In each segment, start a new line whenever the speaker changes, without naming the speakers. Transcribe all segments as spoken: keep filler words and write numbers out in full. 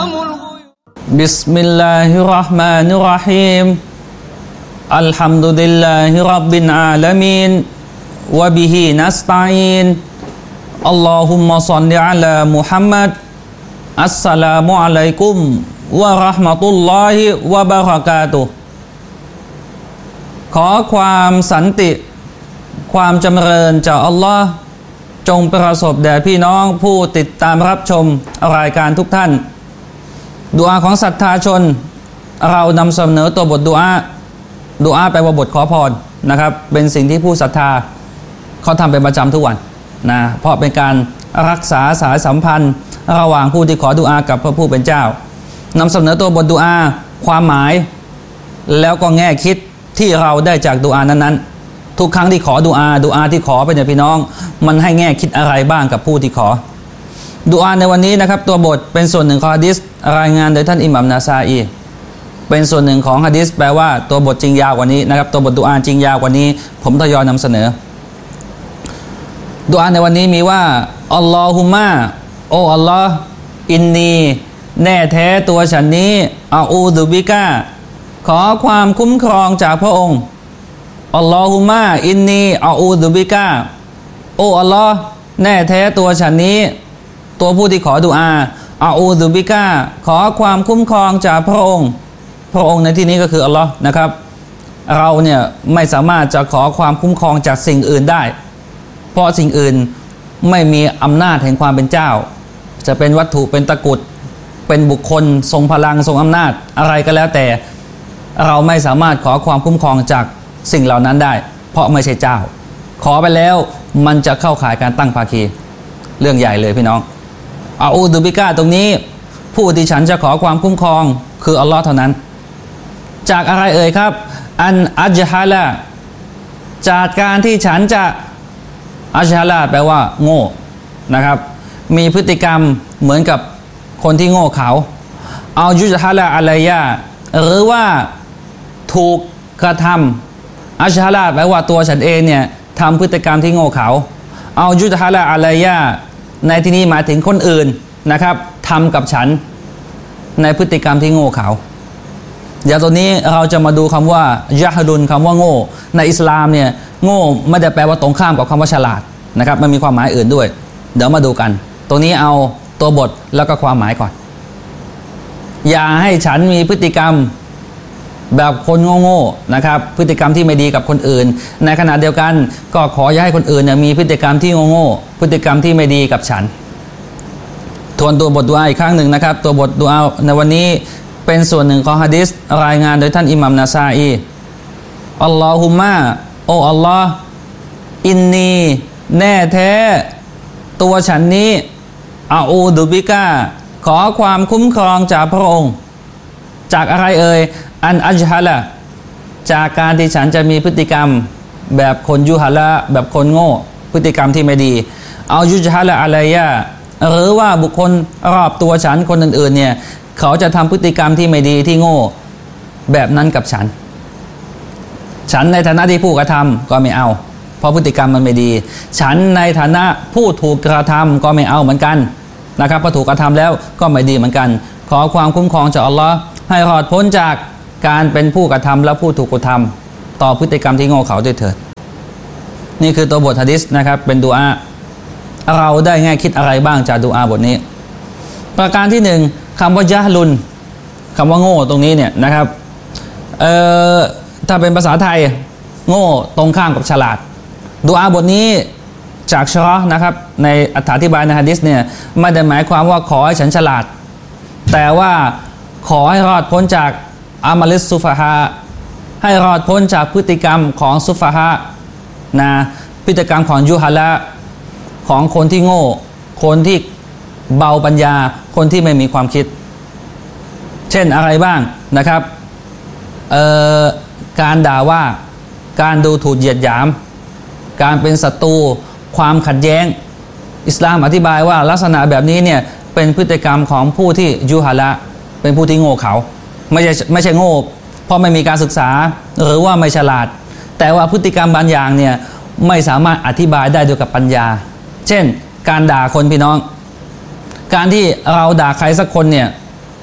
บิสมิลลาฮิรเราะห์มานิรเราะฮีมอัลฮัมดุลิลลาฮิร็อบบิลอาลามีนวะบิฮินัสตะอีนอัลลอฮุมมะศ็อลลิอะลามุฮัมมัดอัสสลามุอะลัยกุมวะเราะห์มะตุลลอฮิวะบะเราะกาตุฮ์ขอความสันติความจำเริญจากอัลลอฮ์จงประสบแด่พี่น้องผู้ติดตามรับชมรายการทุกท่านดุอาของศรัทธาชนเรานำเสนอตัวบทดุอาดุอาแปลว่าบทขอพรนะครับเป็นสิ่งที่ผู้ศรัทธาเขาทำเป็นประจำทุกวันนะเพราะเป็นการรักษาสายสัมพันธ์ระหว่างผู้ที่ขอดุอากับพระผู้เป็นเจ้านำเสนอตัวบทดุอาความหมายแล้วก็แง่คิดที่เราได้จากดุอานั้นๆทุกครั้งที่ขอดุอาดุอาที่ขอไปเนี่ยพี่น้องมันให้แง่คิดอะไรบ้างกับผู้ที่ขอดุอาในวันนี้นะครับตัวบทเป็นส่วนหนึ่งของหะดีษรายงานโดยท่านอิหม่ามนาซาอีเป็นส่วนหนึ่งของหะดีษแปลว่าตัวบทจริงยาวกว่านี้นะครับตัวบทดุอาจริงยาวกว่านี้ผมทยอยนำเสนอดุอาในวันนี้มีว่าอัลลอฮุมะโออัลลอฮ์อินนีแน่แท้ตัวฉันนี้อาอูดุบิกะขอความคุ้มครองจากพระองค์อัลลอฮุมะอินนีอาอูดุบิกะโออัลลอฮ์แน่แท้ตัวฉันนี้ตัวผู้ที่ขอดุอาอาอูดุบิกะขอความคุ้มครองจากพระองค์พระองค์ในที่นี้ก็คืออัลลอฮ์นะครับเราเนี่ยไม่สามารถจะขอความคุ้มครองจากสิ่งอื่นได้เพราะสิ่งอื่นไม่มีอำนาจแห่งความเป็นเจ้าจะเป็นวัตถุเป็นตะกรุดเป็นบุคคลทรงพลังทรงอำนาจอะไรก็แล้วแต่เราไม่สามารถขอความคุ้มครองจากสิ่งเหล่านั้นได้เพราะไม่ใช่เจ้าขอไปแล้วมันจะเข้าข่ายการตั้งภาคีเรื่องใหญ่เลยพี่น้องอาอูดุบิกะตรงนี้ผู้ที่ฉันจะขอความคุ้มครองคืออัลลอฮ์เท่านั้นจากอะไรเอ่ยครับอันอัจฮะละจากการที่ฉันจะอัจฮะละแปลว่าโง่นะครับมีพฤติกรรมเหมือนกับคนที่โง่เขลาเอายุจฮะละอะไรยะหรือว่าถูกกระทำอัจฮะละแปลว่าตัวฉันเองเนี่ยทำพฤติกรรมที่โง่เขลาเอายุจฮะละอะไรยะในที่นี้หมายถึงคนอื่นนะครับทำกับฉันในพฤติกรรมที่โง่เขลาเดี๋ยวตัวนี้เราจะมาดูคำว่ายะฮดุนคำว่าโง่ในอิสลามเนี่ยโง่ไม่ได้แปลว่าตรงข้ามกับคำว่าฉลาดนะครับมันมีความหมายอื่นด้วยเดี๋ยวมาดูกันตรงนี้เอาตัวบทแล้วก็ความหมายก่อนอย่าให้ฉันมีพฤติกรรมแบบคนโง่ๆนะครับพฤติกรรมที่ไม่ดีกับคนอื่นในขณะเดียวกันก็ขออย่าให้คนอื่นเนี่ยมีพฤติกรรมที่โง่ๆพฤติกรรมที่ไม่ดีกับฉันทวนตัวบทดุอาอีกครั้งหนึ่งนะครับตัวบทดุอาในวันนี้เป็นส่วนหนึ่งของหะดีษรายงานโดยท่านอิหม่ามนาซาอีอัลลอฮุมะโออัลลอฮ์อินนีแน่แท้ตัวฉันนี้อาอูดุบิกะขอความคุ้มครองจากพระองค์จากอะไรเอ่ยอันอัจฮะละจากการที่ฉันจะมีพฤติกรรมแบบคนยุฮะละแบบคนโง่พฤติกรรมที่ไม่ดีเอายุจฮะละอะไรยะหรือว่าบุคคลรอบตัวฉันคนอื่นๆเนี่ยเขาจะทำพฤติกรรมที่ไม่ดีที่โง่แบบนั้นกับฉันฉันในฐานะที่ผู้กระทำก็ไม่เอาเพราะพฤติกรรมมันไม่ดีฉันในฐานะผู้ถูกกระทำก็ไม่เอาเหมือนกันนะครับพอถูกกระทำแล้วก็ไม่ดีเหมือนกันขอความคุ้มครองจากอัลลอฮ์ให้รอดพ้นจากการเป็นผู้กระทำและผู้ถูกกระทำต่อพฤติกรรมที่โง่เขลาด้วยเถิดนี่คือตัวบทหะดีษนะครับเป็นดุอาเราได้แง่คิดอะไรบ้างจากดุอาบทนี้ประการที่หนึ่งคำว่ายะฮลุนคำว่าโง่ตรงนี้เนี่ยนะครับเอ่อถ้าเป็นภาษาไทยโง่ตรงข้ามกับฉลาดดุอาบทนี้จากชะเราะห์นะครับในอธิบายในหะดีษเนี่ยไม่ได้หมายความว่าขอให้ฉันฉลาดแต่ว่าขอให้รอดพ้นจากอามัลิสซุฟะฮาให้รอดพ้นจากพฤติกรรมของซุฟะฮานะพฤติกรรมของยุฮะละของคนที่โง่คนที่เบาปัญญาคนที่ไม่มีความคิดเช่นอะไรบ้างนะครับการด่าว่าการดูถูกเหยียดหยามการเป็นศัตรูความขัดแย้งอิสลามอธิบายว่าลักษณะแบบนี้เนี่ยเป็นพฤติกรรมของผู้ที่ยุฮะละเป็นผู้ที่โง่เขลาไม่ใช่ไม่ใช่โง่เพราะไม่มีการศึกษาหรือว่าไม่ฉลาดแต่ว่าพฤติกรรมบางอย่างเนี่ยไม่สามารถอธิบายได้ด้วยกับปัญญาเช่นการด่าคนพี่น้องการที่เราด่าใครสักคนเนี่ย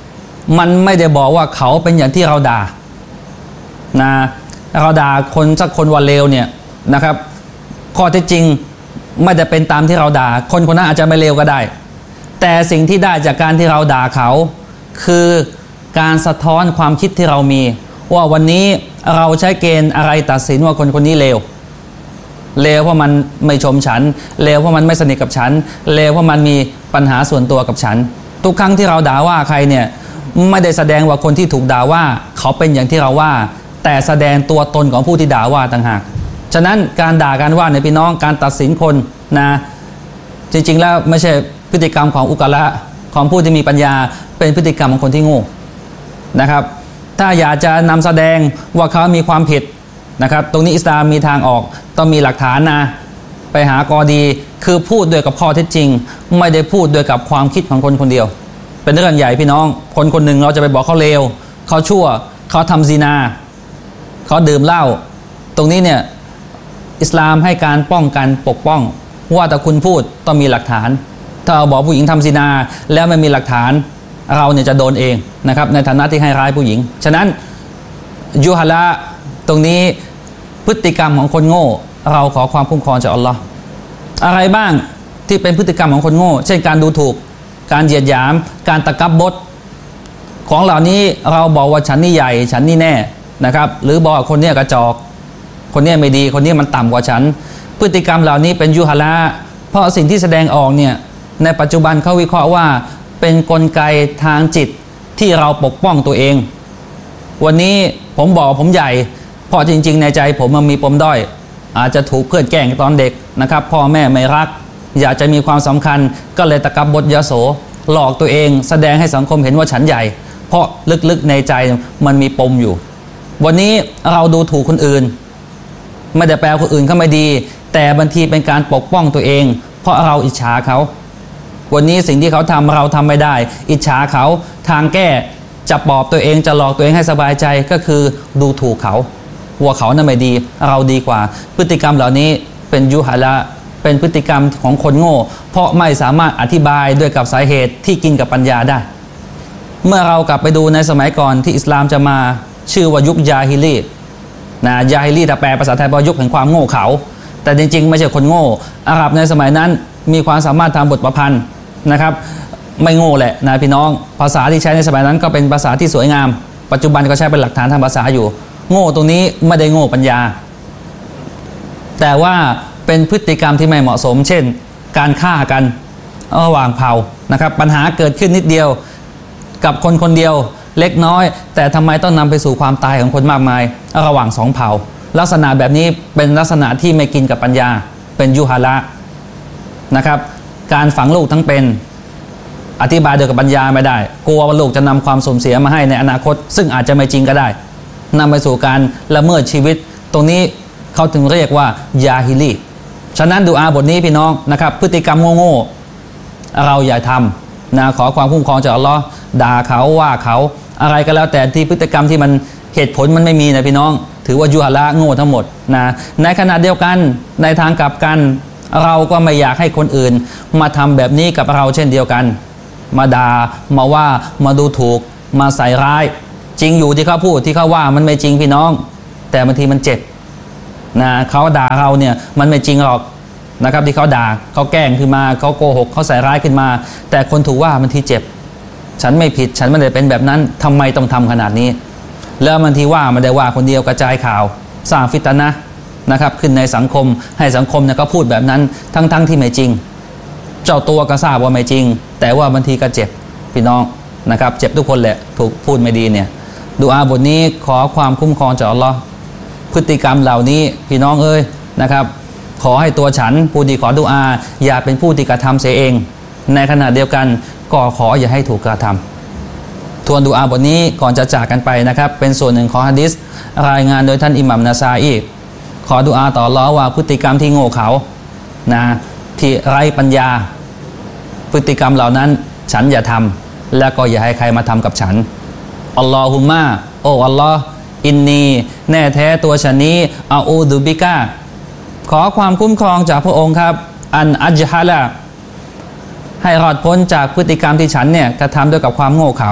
มันไม่ได้บอกว่าเขาเป็นอย่างที่เราด่านะเราด่าคนสักคนว่าเลวเนี่ยนะครับข้อเท็จจริงไม่ได้เป็นตามที่เราด่าคนคนนั้นอาจจะไม่เลวก็ได้แต่สิ่งที่ได้จากการที่เราด่าเขาคือการสะท้อนความคิดที่เรามีว่าวันนี้เราใช้เกณฑ์อะไรตัดสินว่าคนคนนี้เลวเลวเพราะมันไม่ชมฉันเลวเพราะมันไม่สนิทกับฉันเลวเพราะมันมีปัญหาส่วนตัวกับฉันทุกครั้งที่เราด่าว่าใครเนี่ยไม่ได้แสดงว่าคนที่ถูกด่าว่าเขาเป็นอย่างที่เราว่าแต่แสดงตัวตนของผู้ที่ด่าว่าต่างหากฉะนั้นการด่าการว่าในพี่น้องการตัดสินคนนะจริงๆแล้วไม่ใช่พฤติกรรมของอุกาละของผู้ที่มีปัญญาเป็นพฤติกรรมของคนที่โง่นะครับถ้าอยากจะนำแสดงว่าเขามีความผิดนะครับตรงนี้อิสลามมีทางออกต้องมีหลักฐานนะไปหากอดีคือพูดด้วยกับข้อเท็จจริงไม่ได้พูดด้วยกับความคิดของคนคนเดียวเป็นเรื่องใหญ่พี่น้องคนคนหนึ่งเราจะไปบอกเขาเลวเขาชั่วเขาทำซินาเขาดื่มเหล้าตรงนี้เนี่ยอิสลามให้การป้องกันปกป้องว่าแต่คุณพูดต้องมีหลักฐานถ้าเราบอกผู้หญิงทำซินาแล้วไม่มีหลักฐานเราเนี่ยจะโดนเองนะครับในฐานะที่ให้ร้ายผู้หญิงฉะนั้นยูฮะละตรงนี้พฤติกรรมของคนโง่เราขอความคุ้มครองจากอัลลอฮ์อะไรบ้างที่เป็นพฤติกรรมของคนโง่เช่นการดูถูกการเหยียดหยามการตะกับบดของเหล่านี้เราบอกว่าฉันนี่ใหญ่ฉันนี่แน่นะครับหรือบอกว่าคนเนี้ยกระจอกคนเนี้ยไม่ดีคนเนี้ยมันต่ำกว่าฉันพฤติกรรมเหล่านี้เป็นยูฮะละเพราะสิ่งที่แสดงออกเนี่ยในปัจจุบันเขาวิเคราะห์ว่าเป็นกลไกทางจิตที่เราปกป้องตัวเองวันนี้ผมบอกผมใหญ่เพราะจริงๆในใจผมมันมีปมด้อยอาจจะถูกเพื่อนแกล้งตอนเด็กนะครับพ่อแม่ไม่รักอยากจะมีความสำคัญก็เลยตะกับบดยโสหลอกตัวเองแสดงให้สังคมเห็นว่าฉันใหญ่เพราะลึกๆในใจมันมีปมอยู่วันนี้เราดูถูกคนอื่นไม่ได้แปลคนอื่นเขาไม่ดีแต่บางทีเป็นการปกป้องตัวเองเพราะเราอิจฉาเขาวันนี้สิ่งที่เขาทำเราทำไม่ได้อิจฉาเขาทางแก้จะปลอบตัวเองจะหลอกตัวเองให้สบายใจก็คือดูถูกเขาว่าเขานั้นไม่ดีเราดีกว่าพฤติกรรมเหล่านี้เป็นยุฮะละเป็นพฤติกรรมของคนโง่เพราะไม่สามารถอธิบายด้วยกับสาเหตุที่กินกับปัญญาได้เมื่อเรากลับไปดูในสมัยก่อนที่อิสลามจะมาชื่อว่ายุคยาฮิลีนะยาฮิลีแต่แปลภาษาไทยว่ายุคแห่งความโง่เขาแต่จริงๆไม่ใช่คนโง่อาหรับในสมัยนั้นมีความสามารถทางบทประพันธ์นะครับไม่โง่แหละนะพี่น้องภาษาที่ใช้ในสมัยนั้นก็เป็นภาษาที่สวยงามปัจจุบันก็ใช้เป็นหลักฐานทางภาษาอยู่โง่ตรงนี้ไม่ได้โง่ปัญญาแต่ว่าเป็นพฤติกรรมที่ไม่เหมาะสมเช่นการฆ่ากันระหว่างเผ่านะครับปัญหาเกิดขึ้นนิดเดียวกับคนคนเดียวเล็กน้อยแต่ทำไมต้องนำไปสู่ความตายของคนมากมายระหว่างสองเผ่าลักษณะแบบนี้เป็นลักษณะที่ไม่กินกับปัญญาเป็นยุฮะละนะครับการฝังลูกทั้งเป็นอธิบายโดยกับปัญญาไม่ได้กลัวว่าลูกจะนำความสูญเสียมาให้ในอนาคตซึ่งอาจจะไม่จริงก็ได้นำไปสู่การละเมิดชีวิตตรงนี้เขาถึงเรียกว่ายาฮิลีฉะนั้นดูอาบทนี้พี่น้องนะครับพฤติกรรมโง่ๆเราอย่าทำนะขอความคุ้มครองจากอัลลอฮ์ด่าเขาว่าเขาอะไรก็แล้วแต่ที่พฤติกรรมที่มันเหตุผลมันไม่มีนะพี่น้องถือว่ายุฮะละโง่ทั้งหมดนะในขณะเดียวกันในทางกลับกันเราก็ไม่อยากให้คนอื่นมาทำแบบนี้กับเราเช่นเดียวกันมาด่ามาว่ามาดูถูกมาใส่ร้ายจริงอยู่ที่เขาพูดที่เขาว่ามันไม่จริงพี่น้องแต่บางทีมันเจ็บนะเขาด่าเราเนี่ยมันไม่จริงหรอกนะครับที่เขาด่าเขาแกล้งขึ้นมาเขาโกหกเขาใส่ร้ายขึ้นมาแต่คนถูกว่ามันทีเจ็บฉันไม่ผิดฉันไม่ได้เป็นแบบนั้นทำไมต้องทำขนาดนี้แล้วบางทีว่ามันได้ว่าคนเดียวกระจายข่าวสร้างฟิตนะนะครับขึ้นในสังคมให้สังคมเนี่ยก็พูดแบบนั้นทั้งๆ ท, ที่ไม่จริงเจ้าตัวก็ทราบว่าไม่จริงแต่ว่าบางทีก็เจ็บพี่น้องนะครับเจ็บทุกคนแหละถูกพูดไม่ดีเนี่ยดูอาบทนี้ขอความคุ้มครองจากอัลลอฮ์พฤติกรรมเหล่านี้พี่น้องเอ้ยนะครับขอให้ตัวฉันผู้ดีขอดูอาอย่าเป็นผู้ที่กระทำเสียเองในขณะเดียวกันก็ขออย่าให้ถูกกระทำทวนดูอาบทนี้ก่อนจะจากกันไปนะครับเป็นส่วนหนึ่งของหะดีษรายงานโดยท่านอิหม่ามนาซาอีขอดุอาต่ออัลเลาะห์ว่าพฤติกรรมที่โง่เขลานะที่ไร้ปัญญาพฤติกรรมเหล่านั้นฉันอย่าทำและก็อย่าให้ใครมาทำกับฉันอัลลอฮุมมะโอ้อัลลอฮ์อินนีแน่แท้ตัวฉันนี้อาอูดุบิกะขอความคุ้มครองจากพระองค์ครับอันอัจฮะละให้รอดพ้นจากพฤติกรรมที่ฉันเนี่ยกระทำด้วยกับความโง่เขลา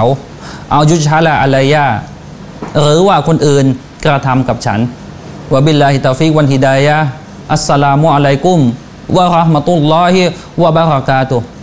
เอายุชาละอะลัยยะหรือว่าคนอื่นกระทำกับฉันวะบิลลาฮิตอฟิกวันฮิดายะอัสสลามุอะลัยกุมวะเราะห์มะตุลลอฮิวะบะเราะกาตุฮ์